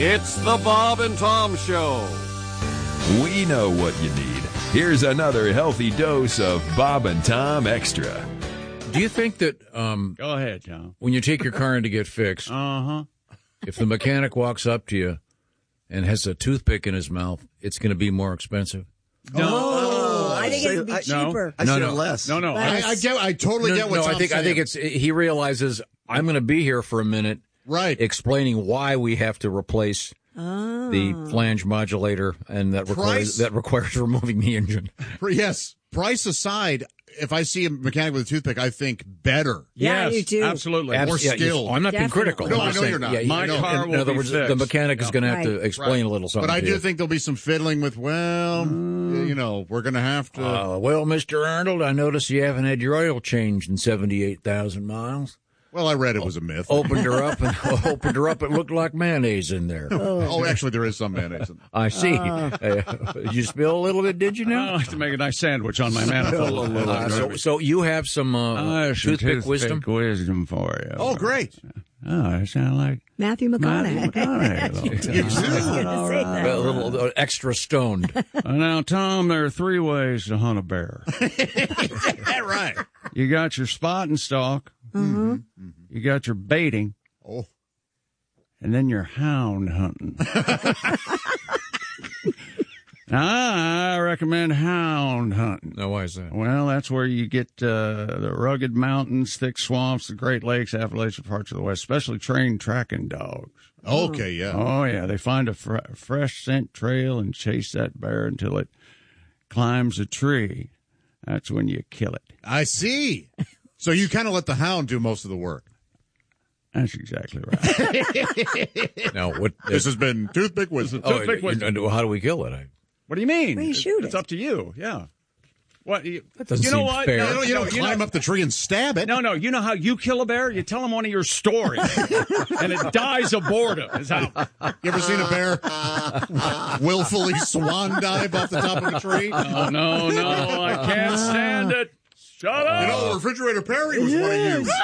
It's the Bob and Tom Show. We know what you need. Here's another healthy dose of Bob and Tom Extra. Do you think that Go ahead, Tom. when you take your car in to get fixed, if the mechanic walks up to you and has a toothpick in his mouth, it's going to be more expensive? Oh, I think it would be cheaper. I said less. No. I totally get what Tom's saying. I think it's he realizes I'm going to be here for a minute, right? Explaining why we have to replace the flange modulator, and that requires removing the engine. Yes, price aside, if I see a mechanic with a toothpick, I think better. Yeah, yes, you do. absolutely. More skilled. I'm not being critical. No, I'm I know you're not. My car will in other be words, fixed. the mechanic is going to have to explain a little something. But I to do you. think there'll be some fiddling with, we're going to have to. Well, Mr. Arnold, I noticed you haven't had your oil changed in 78,000 miles. Well, I read it was a myth. Opened her up. It looked like mayonnaise in there. Oh, actually, there is some mayonnaise in there. I see. You spill a little bit, did you I know? like to make a nice sandwich on my manifold. So you have some toothpick wisdom? Wisdom for you. Oh, great. Oh, I sound like Matthew McConaughey. You I was going to say that. A little extra stoned. Now, Tom, there are 3 ways to hunt a bear. Right. You got your spot and stalk. Mm-hmm. You got your baiting. Oh. And then you're hound hunting. Now, I recommend hound hunting. Now, why is that? Well, that's where you get the rugged mountains, thick swamps, the Great Lakes, Appalachian parts of the West, especially trained tracking dogs. Okay, yeah. Oh, yeah. They find a fresh scent trail and chase that bear until it climbs a tree. That's when you kill it. I see. So you kind of let the hound do most of the work. That's exactly right. Now, what? This has been Toothpick Wisdom. How do we kill it? What do you mean? Well, you shoot it's it. up to you. Yeah. What? That doesn't you know seem what? fair. No, You don't climb up the tree and stab it. No. You know how you kill a bear? You tell them one of your stories, and it dies of boredom. Is how. You ever seen a bear willfully swan dive off the top of a tree? Oh, no, I can't stand it. Shut up. You know, Refrigerator Perry was one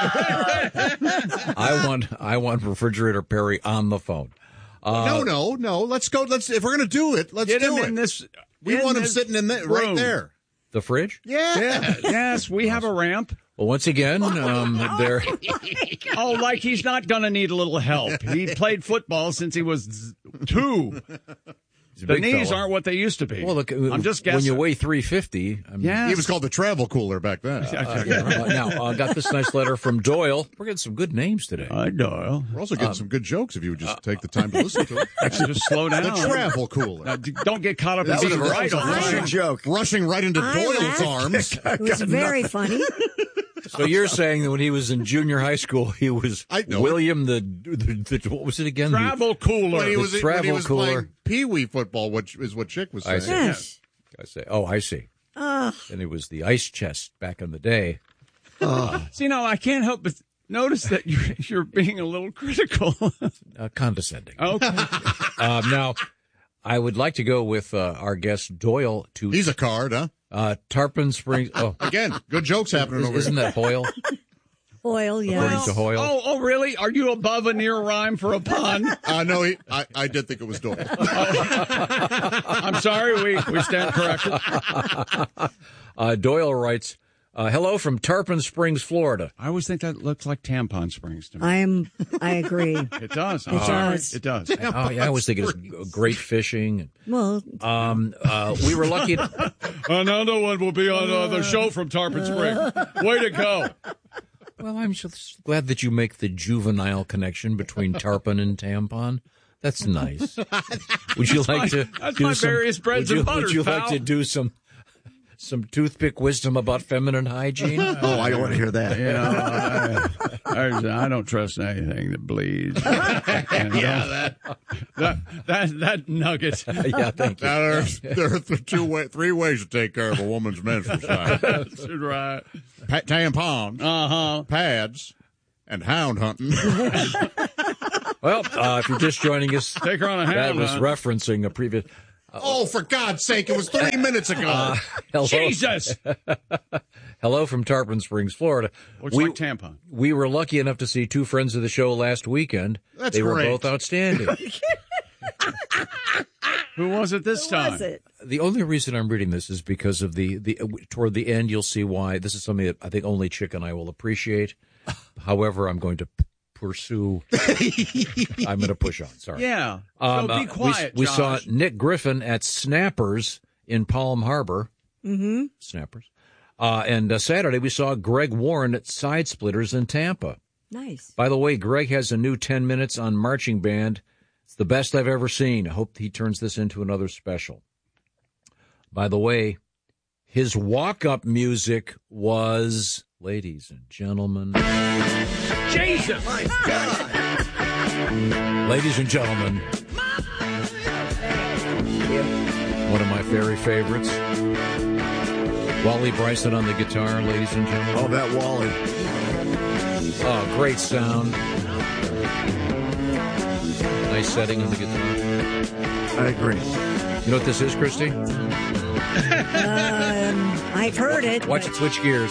of you. I want Refrigerator Perry on the phone. No. Let's go. If we're going to do it, let's Get do him it. In this. We want him sitting in right room. there. The fridge? Yeah. Yes, we have a ramp. Well, once again, there. Oh, like he's not going to need a little help. He played football since he was 2. The knees aren't what they used to be. Well, look, I'm just guessing. When you weigh 350, yes. He was called the travel cooler back then. Now, I got this nice letter from Doyle. We're getting some good names today. Hi, Doyle. We're also getting some good jokes if you would just take the time to listen to it. Just slow down. The travel cooler. Now, don't get caught up in That was being a right. rushing joke. Rushing right into Doyle's arms. It was very funny. So you're saying that when he was in junior high school, he was know. William the what was it again? Travel cooler. When he was travel cooler. playing Pee-wee football, which is what Chick was saying. I see. Yes. I say, I see. And it was the ice chest back in the day. See, now I can't help but notice that you're being a little critical. Condescending. Okay. Now, I would like to go with our guest Doyle to He's a card, huh? Tarpon Springs. Oh, Again, good jokes happening over isn't here. that Hoyle? Oil, According yes. to Hoyle. Oh, really? Are you above a near rhyme for a pun? No, I did think it was Doyle. I'm sorry, we stand corrected. Doyle writes, hello from Tarpon Springs, Florida. I always think that looks like Tampon Springs to me. I agree. It does. It does. It does. Oh, yeah, I always think it's great fishing. Well, We were lucky. Another one will be on the show from Tarpon Springs. Way to go. Well, I'm just glad that you make the juvenile connection between tarpon and tampon. That's nice. Would you like to That's do my some, various breads and butters, Would you pal. like to do some toothpick wisdom about feminine hygiene? Oh, I don't want to hear that. You know, I don't trust anything that bleeds. That nugget. Yeah, thank you. Now, there are three ways to take care of a woman's menstrual cycle. That's right. Tampons, pads, and hound hunting. Well, if you're just joining us, Take her on a that hound was hunt. referencing a previous. Oh, for God's sake, it was 3 minutes ago. Hello. Jesus. Hello from Tarpon Springs, Florida. Looks like tampon. We were lucky enough to see 2 friends of the show last weekend. That's they great. were both outstanding. Who was it this time? Was it? The only reason I'm reading this is because of the toward the end, you'll see why. This is something that I think only Chick and I will appreciate. However, I'm going to pursue. I'm going to push on. Sorry. Yeah. So be quiet, we saw Josh. Nick Griffin at Snappers in Palm Harbor. Mm-hmm. Snappers. And Saturday, we saw Greg Warren at Side Splitters in Tampa. Nice. By the way, Greg has a new 10 minutes on marching band. It's the best I've ever seen. I hope he turns this into another special. By the way, his walk-up music was, ladies and gentlemen. Jesus! My God. Ladies and gentlemen. One of my very favorites. Wally Bryson on the guitar, ladies and gentlemen. Oh, that Wally. Oh, great sound. Nice setting on the guitar. I agree. You know what this is, Christy? I've heard it. Watch it switch gears.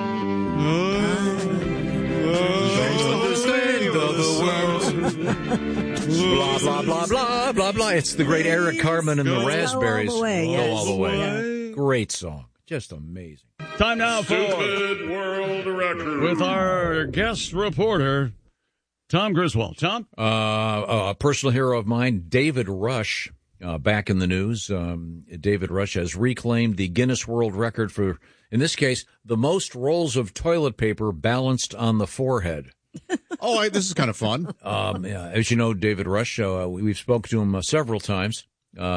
Blah, blah, blah, blah, blah, blah. It's the great Eric Carmen and the Raspberries. Go all the way, Go yes. all the way. Great song. Just amazing. Time now for World Record with our guest reporter, Tom Griswold. Tom? A personal hero of mine, David Rush, back in the news. David Rush has reclaimed the Guinness World Record for, in this case, the most rolls of toilet paper balanced on the forehead. Oh, this is kind of fun. Yeah, as you know, David Rush, we've spoken to him several times.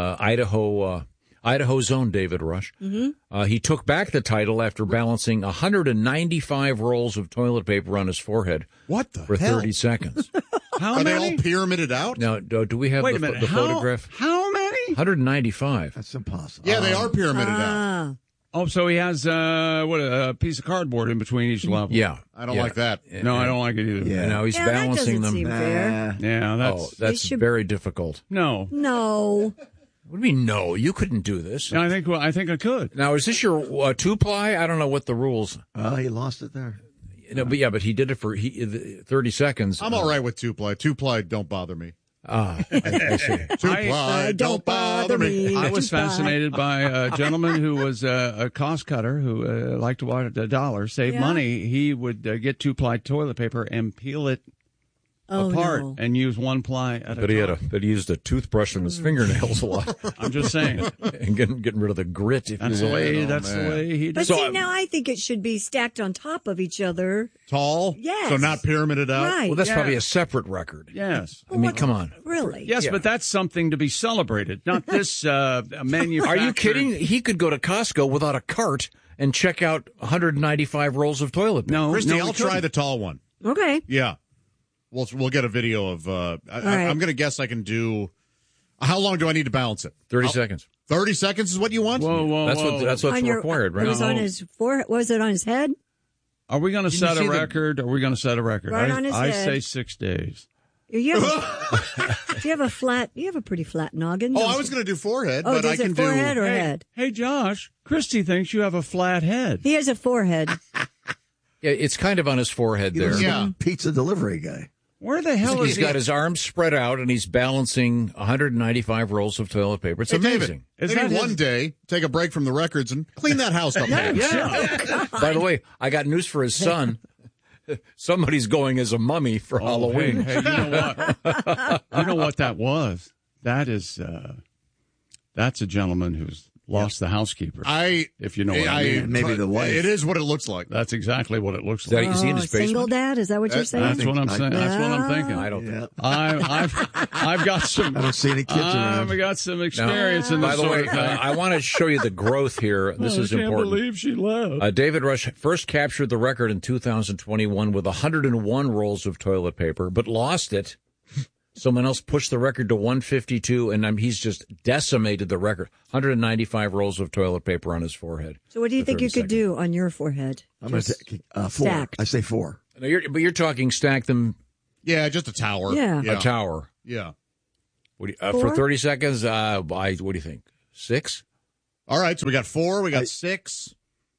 Idaho's own David Rush. Mm-hmm. He took back the title after balancing 195 rolls of toilet paper on his forehead. What the for hell? 30 seconds. How Are many? they all pyramided out? Now, do we have Wait a minute. the photograph? How many? 195. That's impossible. Yeah, they are pyramided out. Oh, so he has a piece of cardboard in between each level. Yeah. I don't like that. No, I don't like it either. Yeah. Now he's Yeah, that balancing doesn't them. seem fair. Yeah, that's That's should- very difficult. no. No. What do you mean, no? You couldn't do this. I think I could. Now, is this your two-ply? I don't know what the rules. He lost it there. No, but he did it for 30 seconds. I'm all right with two-ply. Two-ply don't bother me. I see. Two-ply don't bother me. I was fascinated by a gentleman who was a cost cutter who liked to watch a dollar save Yeah. money. He would get 2-ply toilet paper and peel it Oh, apart no. and use 1-ply at a time. But he used a toothbrush on his fingernails a lot. I'm just saying. And getting rid of the grit. If That's you the will. way. That's the way he But did. see, now I think it should be stacked on top of each other. Tall? Yes. So not pyramided out? Right. Well, that's Yeah. probably a separate record. Yes. I mean, come on. Really? Yes, Yeah. but that's something to be celebrated, not this manufactured. Are you kidding? He could go to Costco without a cart and check out 195 rolls of toilet paper. No, Christy, no, I'll we try couldn't. the tall one. Okay. Yeah. We'll get a video of. right. I'm going to guess I can do. How long do I need to balance it? 30 seconds. 30 seconds is what you want? Whoa. That's what's On your- required, It right? was on his forehead. Was it on his head? Are we going to Didn't you set see a the- record? Are we going to set a record? Right on his I head. say 6 days. You have, do you have a flat? You have a pretty flat noggin. Oh, don't I was you? going to do forehead, Oh, but I does can it forehead do. or Hey, head? hey, Josh, Christy thinks you have a flat head. He has a forehead. Yeah, it's kind of on his forehead He there. was Yeah. a pizza delivery guy. Where the hell He's is he? got his arms spread out and he's balancing 195 rolls of toilet paper. It's Hey, amazing. David, Is maybe that one his- day take a break from the records and clean that house up. man. Yeah. By the way, I got news for his son. Somebody's going as a mummy for Halloween. Hey, you know what? You know what that was? That is, that's a gentleman who's lost the housekeeper. If you know what I mean. Maybe the wife. It is what it looks like. That's exactly what it looks Is that- like. is he in his Single basement? dad? Is that what you're saying? That's what I'm saying. That's what I'm thinking. I don't think. I've got some. I don't see any kids around. I've got some experience in this By the sort way, of thing. I want to show you the growth here. This is I can't important. believe she left. David Rush first captured the record in 2021 with 101 rolls of toilet paper, but lost it. Someone else pushed the record to 152, and he's just decimated the record. 195 rolls of toilet paper on his forehead. So what do you for think 30 you could seconds. do on your forehead? I'm going to take 4. stacked. I say 4. Now you're talking stack them Yeah, just a tower. Yeah. a tower. Yeah. What do you, for Four? 30 seconds, what do you think? 6? All right, so we got 4, we got 6.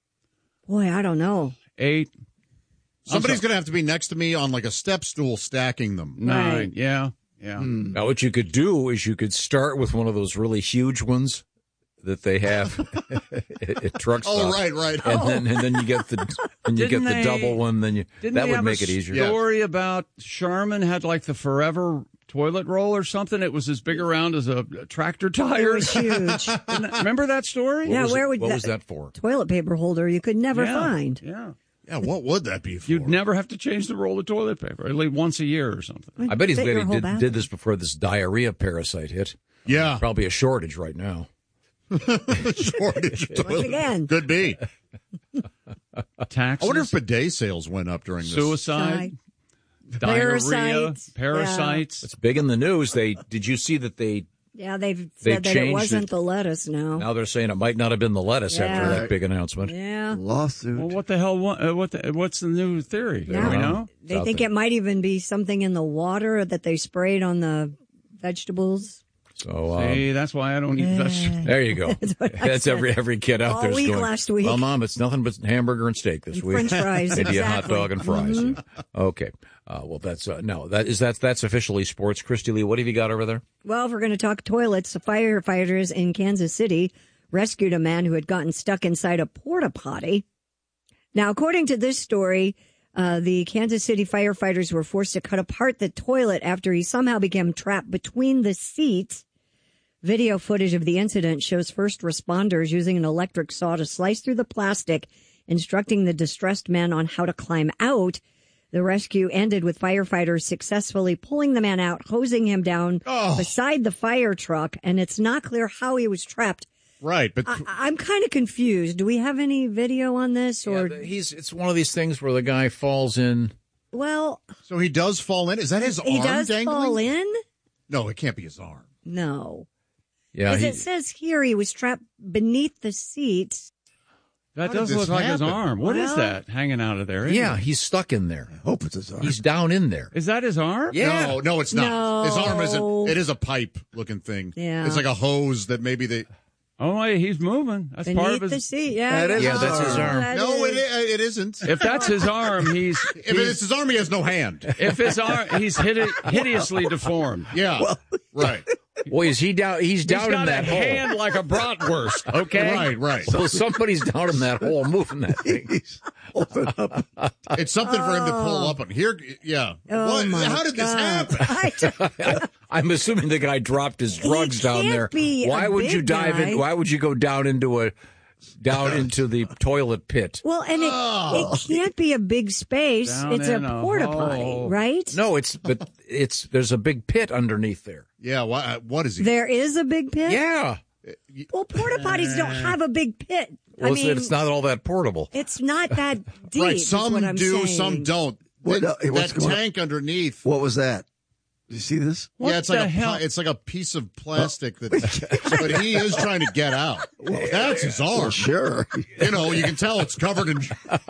Boy, I don't know. 8, Somebody's going to have to be next to me on like a step stool stacking them. 9. Right. Yeah. Yeah. Now, what you could do is you could start with one of those really huge ones that they have at truck stops. Oh, right. And then you get the the double one. Then that would make it easier. Story about Charmin had like the Forever toilet roll or something. It was as big around as a tractor tire. It was huge. Remember that story? Yeah, what was that for? Toilet paper holder you could never find. Yeah. Yeah, what would that be for? You'd never have to change the roll of toilet paper, at least once a year or something. I bet he's Fit your whole did this before this diarrhea parasite hit. Yeah. Probably a shortage right now. Shortage of Once toilet. again. Could be. Taxes, I wonder if bidet sales went up during this. suicide, diarrhea, parasites. It's big in the news. Did you see that they've said that it changed wasn't it. the lettuce now. Now they're saying it might not have been the lettuce after that big announcement. Yeah. Lawsuit. Well, what the hell? What's the new theory? Do we know? They think it might even be something in the water that they sprayed on the vegetables. So See, that's why I don't eat vegetables. there you go. That's every kid out All there week going, last week. well, Mom, it's nothing but hamburger and steak this And week. French fries, Maybe a hot exactly. dog and fries. Mhm. Yeah. Okay. Well, that's that's officially sports. Christy Lee, what have you got over there? Well, if we're going to talk toilets, the firefighters in Kansas City rescued a man who had gotten stuck inside a porta potty. Now, according to this story, the Kansas City firefighters were forced to cut apart the toilet after he somehow became trapped between the seats. Video footage of the incident shows first responders using an electric saw to slice through the plastic, instructing the distressed man on how to climb out. The rescue ended with firefighters successfully pulling the man out, hosing him down beside the fire truck, and it's not clear how he was trapped. Right, but I'm kind of confused. Do we have any video on this? Or It's one of these things where the guy falls in. well, so he does fall in. Is that his he arm does dangling? fall in? No, it can't be his arm. No. Yeah, Because it says here he was trapped beneath the seat. That How did does this look like his happen? arm. What is Well- that hanging out of there? isn't yeah, it? he's stuck in there. I hope it's his arm. He's down in there. Is that his arm? Yeah. No, it's not. No. His arm isn't. It is a pipe-looking thing. Yeah. It's like a hose that maybe they. Oh, wait, he's moving. That's part of Beneath the his. seat, yeah. That is Yeah, that's his arm. That No, is. it isn't. If that's his arm, If it's his arm, he has no hand. if his arm, he's hideously deformed. Yeah, right, Boy, is he down? He's He's down in got a that hole. hand like a bratwurst. Okay, right. So somebody's down in that hole moving that thing. He's holding up. It's something for him to pull up on. Here, yeah. Oh, my How did this God. happen? I'm assuming the guy dropped his drugs down can't there. be Why a would you big dive guy. in? Why would you go down into the toilet pit? Well, and it can't be a big space. Down It's a in a porta potty, hole. right? No, there's a big pit underneath there. Yeah. What is he? There is a big pit? Yeah. Well, porta potties don't have a big pit. Well, I mean, it's not all that portable. it's not that deep. Right. is Some what I'm do, saying. some don't. What- that what's going on? tank underneath. What was that? Did you see this? What yeah, it's the like hell? it's like a piece of plastic that. But he is trying to get out. That's his arm. Well, sure. You know, you can tell it's covered in.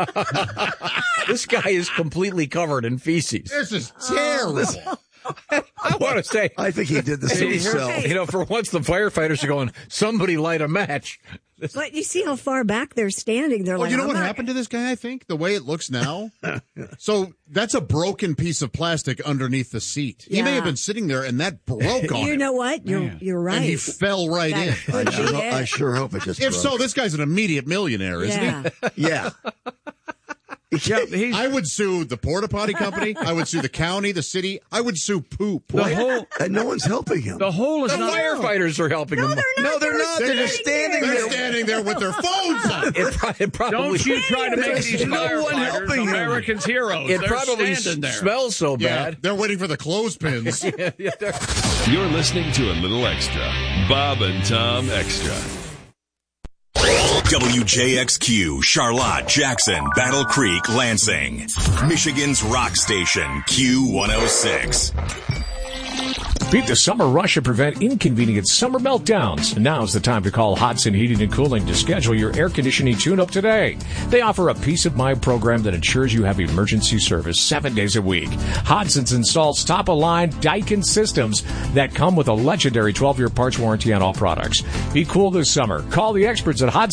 This guy is completely covered in feces. This is terrible. I want to say, I think he did this to himself. for once the firefighters are going, somebody light a match. But you see how far back they're standing. They're Oh, like, you know I'm what not- happened to this guy, I think? The way it looks now? So that's a broken piece of plastic underneath the seat. He may Yeah. have been sitting there and that broke on You him. know what? You're right. And he fell right That in. could be it. I sure hope it just If broke. so, this guy's an immediate millionaire, isn't Yeah. Yeah. Yeah, he? I would sue the porta potty company. I would sue the county, the city. I would sue Poop. the whole And no one's helping him. the hole is The not. firefighters are helping him. No, they're not. They're just standing They're there. standing there with their phones up. It probably Don't you try to make There's these no one firefighters helping him. Americans heroes. It They're probably standing there. smells so Yeah, bad. they're waiting for the clothespins. You're listening to a little extra. Bob and Tom Extra. WJXQ, Charlotte, Jackson, Battle Creek, Lansing. Michigan's rock station, Q106. Beat the summer rush and prevent inconvenient summer meltdowns. Now's the time to call Hodson Heating and Cooling to schedule your air conditioning tune-up today. They offer a peace of mind program that ensures you have emergency service 7 days a week. Hodson's installs top-of-line Daikin systems that come with a legendary 12-year parts warranty on all products. Be cool this summer. Call the experts at Hodson